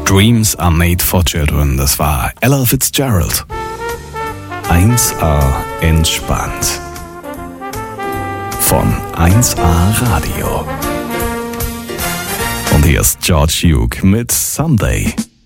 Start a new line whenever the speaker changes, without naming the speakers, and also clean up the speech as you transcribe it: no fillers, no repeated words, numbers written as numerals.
Dreams are made for children. Das war Ella Fitzgerald. 1A entspannt. Von 1A Radio. Und hier ist George Duke mit Someday.